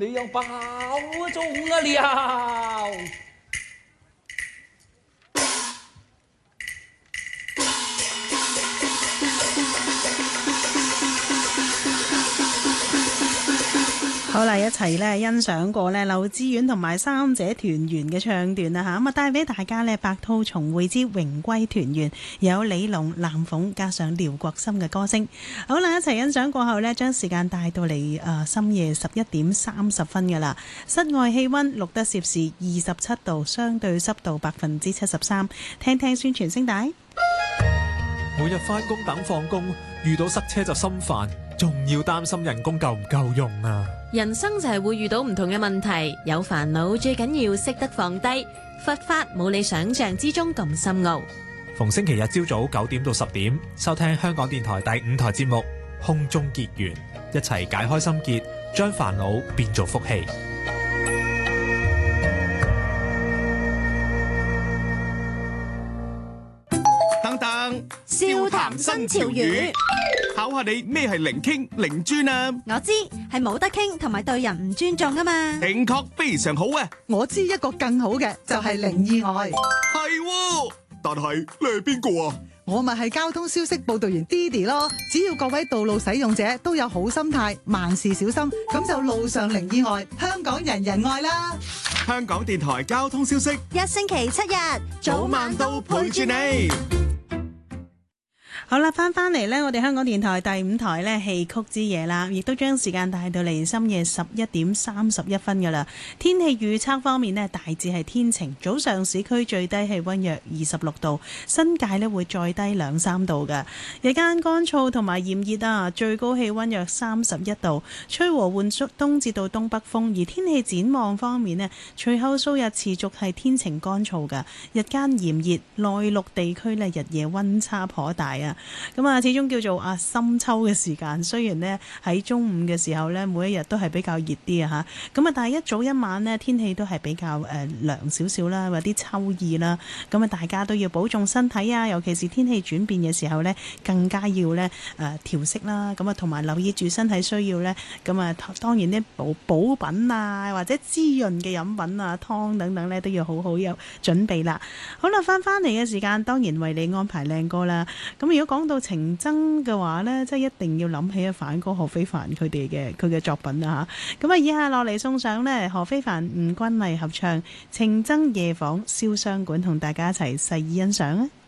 你要保重啊了。 好啦，一齊咧欣賞過咧劉志遠同埋三姐團圓嘅唱段啦吓，咁啊帶俾大家咧白兔重會之榮歸團圓，有李龍、藍鳳加上廖國森嘅歌聲。好啦，一齊欣賞過後咧，將時間帶到嚟深夜11:30噶啦。室外氣溫錄得攝氏27度，相對濕度73%。聽聽宣傳聲帶。 每日返工等放工，遇到塞車就心煩，仲要擔心人工夠唔夠用啊！ 人生就係會遇到唔同嘅問題，有煩惱最緊要識得放低，佛法冇你想象之中咁深奧。 逢星期日朝早9點到10點，收聽香港電台第5台節目《空中結緣》，一齊解開心結，將煩惱變做福氣。 等等， 笑談新潮語， 考下你咩係零傾零專啊？ 我知係冇得傾同埋對人唔尊重啊嘛。 正確，非常好啊！ 我知一個更好嘅就係零意外。 係喎，但係你係邊個啊？ 我咪係交通消息報導員 Didi 咯。只要各位道路使用者都有好心態，萬事小心，咁就路上零意外，香港人人愛啦。 香港電台交通消息， 一星期7日， 早晚都陪住你。 好啦，翻嚟呢，我哋香港電台第5台呢戲曲之夜啦，亦都將時間帶到嚟深夜11:31噶啦。天氣預測方面呢，大致係天晴，早上市區最低氣溫約26度，新界呢會再低2-3度嘅。日間乾燥同埋炎熱啊，最高氣溫約31度，吹和緩東至到東北風。而天氣展望方面呢，隨後數日持續係天晴乾燥嘅，日間炎熱，內陸地區呢日夜溫差頗大啊。咁啊，始終叫做深秋嘅時間，雖然呢喺中午嘅時候呢，每一日都係比較熱啲啊嚇。咁啊，但係一早一晚呢，天氣都係比較涼少少啦，或啲秋意啦。咁啊，大家都要保重身體啊，尤其是天氣轉變嘅時候呢，更加要呢調適啦。咁啊，同埋留意住身體需要呢。咁啊，當然啲補品啊，或者滋潤嘅飲品啊、湯等等呢，都要好好有準備啦。好啦，翻嚟嘅時間，當然為你安排靚歌啦。咁如果講到情僧嘅話呢，即係一定要諗起反歌何非凡佢嘅作品啊嚇。咁啊，以下落嚟送上呢何非凡、吳君麗合唱《情僧夜訪瀟湘館》，同大家一齊細意欣賞啊！